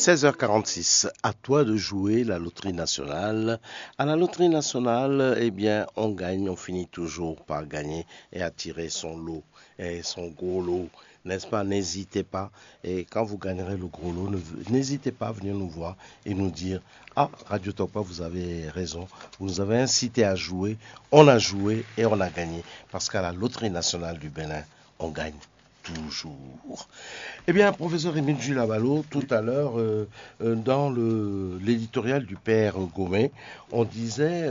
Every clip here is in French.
16h46, à toi de jouer la loterie nationale. À la loterie nationale, eh bien, on gagne, on finit toujours par gagner et attirer son lot, et son gros lot. N'est-ce pas? N'hésitez pas. Et quand vous gagnerez le gros lot, n'hésitez pas à venir nous voir et nous dire: Ah, Radio Topa, vous avez raison. Vous nous avez incité à jouer. On a joué et on a gagné. Parce qu'à la loterie nationale du Bénin, on gagne toujours. Eh bien, professeur Émile Jules Abalo, tout à l'heure, dans l'éditorial du père Gomé, on disait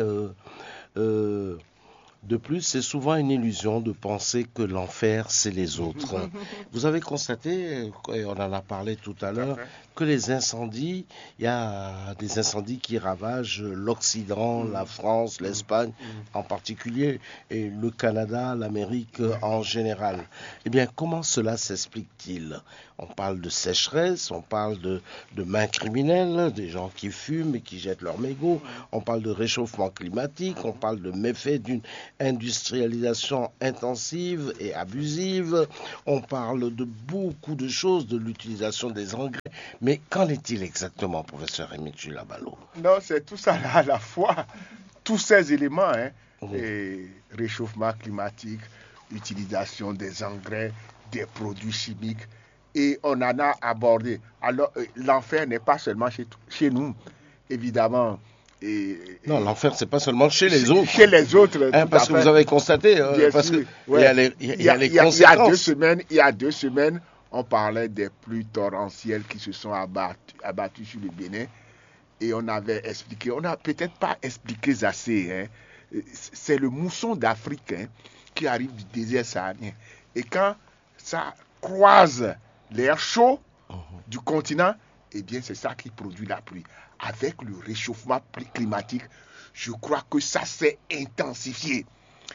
euh, de plus, c'est souvent une illusion de penser que l'enfer, c'est les autres. Vous avez constaté, et on en a parlé tout à l'heure, que les incendies, il y a des incendies qui ravagent l'Occident, la France, l'Espagne en particulier, et le Canada, l'Amérique en général. Eh bien, comment cela s'explique-t-il? On parle de sécheresse, on parle de mains criminelles, des gens qui fument et qui jettent leurs mégots, on parle de réchauffement climatique, on parle de méfaits d'une industrialisation intensive et abusive, on parle de beaucoup de choses, de l'utilisation des engrais. Mais qu'en est-il exactement, professeur Émile Jules Abalo? Non, c'est tout ça là, à la fois, tous ces éléments, et réchauffement climatique, utilisation des engrais, des produits chimiques, et on en a abordé. Alors, l'enfer n'est pas seulement chez nous, évidemment. Non, l'enfer, c'est pas seulement chez les autres. Chez les autres, parce que vous avez constaté, parce qu'il y a les conséquences. Il y a 2 semaines, on parlait des pluies torrentielles qui se sont abattues sur le Bénin, et on avait expliqué, on n'a peut-être pas expliqué assez, c'est le mousson d'Afrique qui arrive du désert saharien. Et quand ça croise l'air chaud du continent, eh bien c'est ça qui produit la pluie. Avec le réchauffement climatique, je crois que ça s'est intensifié.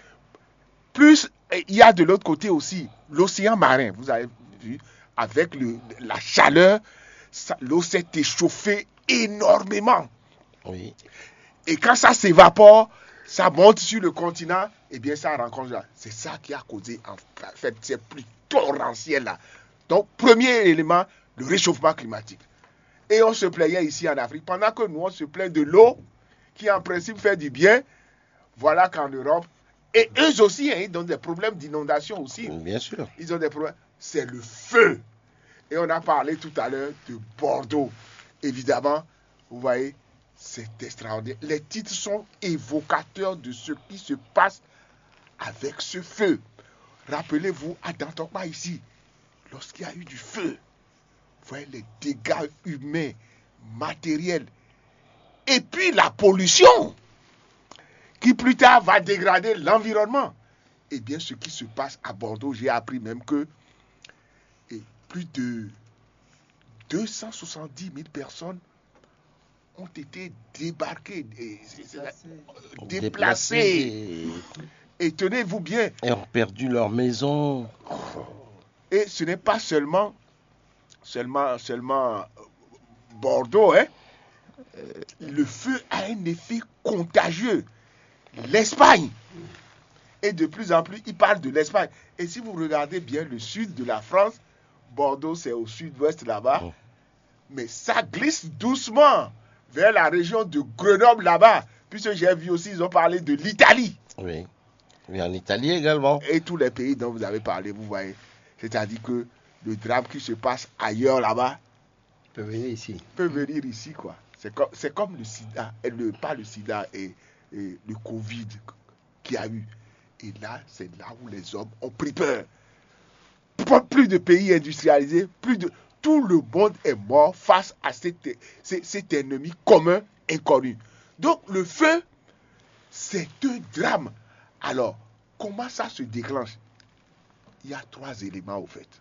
Plus, il y a de l'autre côté aussi l'océan marin, vous avez vu, avec la chaleur, l'eau s'est échauffée énormément. Oui. Et quand ça s'évapore, ça monte sur le continent, et bien ça rencontre là. C'est ça qui a causé en fait ces pluies torrentielles là. Donc, premier élément, le réchauffement climatique. Et on se plaignait ici en Afrique, pendant que nous on se plaint de l'eau, qui en principe fait du bien. Voilà qu'en Europe, et eux aussi, ils ont des problèmes d'inondation aussi. Bien sûr. Ils ont des problèmes. C'est le feu. Et on a parlé tout à l'heure de Bordeaux. Évidemment, vous voyez, c'est extraordinaire. Les titres sont évocateurs de ce qui se passe avec ce feu. Rappelez-vous, à Dantokpa ici, lorsqu'il y a eu du feu, vous voyez les dégâts humains, matériels, et puis la pollution, qui plus tard va dégrader l'environnement. Eh bien, ce qui se passe à Bordeaux, j'ai appris même que plus de 270 000 personnes ont été déplacées. Et tenez-vous bien. Et ont perdu leur maison. Et ce n'est pas seulement Bordeaux, le feu a un effet contagieux. L'Espagne, et de plus en plus, il parle de l'Espagne. Et si vous regardez bien le sud de la France, Bordeaux c'est au sud-ouest là-bas, mais ça glisse doucement vers la région de Grenoble là-bas, puisque j'ai vu aussi, ils ont parlé de l'Italie. Oui, en Italie également. Et tous les pays dont vous avez parlé, vous voyez. C'est-à-dire que le drame qui se passe ailleurs là-bas peut venir ici. Quoi. C'est comme le sida, pas le sida et le Covid qu'il y a eu. Et là, c'est là où les hommes ont pris peur. Plus de pays industrialisés, tout le monde est mort face à cet ennemi commun inconnu. Donc le feu, c'est un drame. Alors, comment ça se déclenche? Il y a 3 éléments au fait.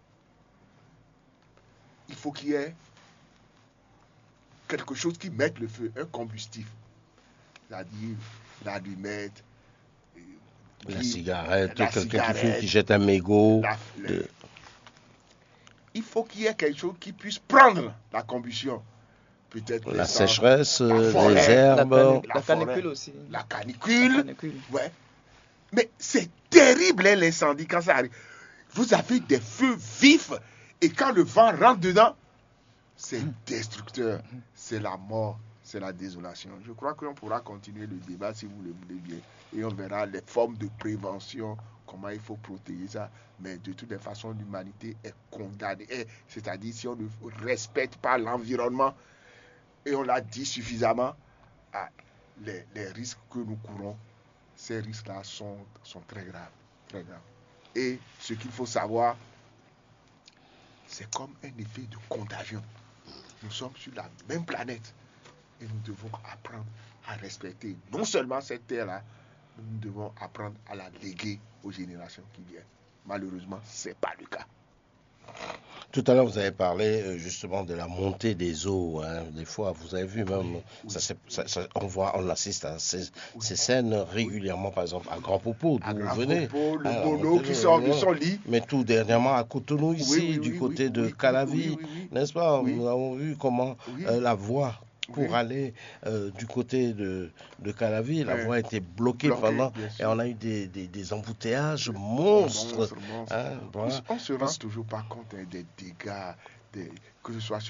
Il faut qu'il y ait quelque chose qui mette le feu, un combustible. C'est-à-dire l'allumette, la cigarette, quelqu'un qui jette un mégot. Il faut qu'il y ait quelque chose qui puisse prendre la combustion. Peut-être la sécheresse, les herbes. La canicule aussi. La canicule. Ouais. Mais c'est terrible l'incendie quand ça arrive. Vous avez des feux vifs et quand le vent rentre dedans, c'est destructeur, c'est la mort, c'est la désolation. Je crois qu'on pourra continuer le débat si vous le voulez bien. Et on verra les formes de prévention, comment il faut protéger ça. Mais de toutes les façons, l'humanité est condamnée. C'est-à-dire, si on ne respecte pas l'environnement, et on l'a dit suffisamment, les risques que nous courons, ces risques-là sont très graves. Très graves. Et ce qu'il faut savoir, c'est comme un effet de contagion. Nous sommes sur la même planète et nous devons apprendre à respecter non seulement cette terre-là, nous devons apprendre à la léguer aux générations qui viennent. Malheureusement, ce n'est pas le cas. Tout à l'heure, vous avez parlé justement de la montée des eaux. Des fois, vous avez vu même, on assiste à ces scènes régulièrement, par exemple à Grand Popo, d'où vous venez. Le mono qui sort de son lit. Mais tout dernièrement à Cotonou, ici, du côté de Calavi, n'est-ce pas? Nous avons vu comment la voie pour aller du côté de Calavi, la voie a été bloquée pendant, et on a eu des embouteillages monstres. On ne se rend toujours pas compte des dégâts, que ce soit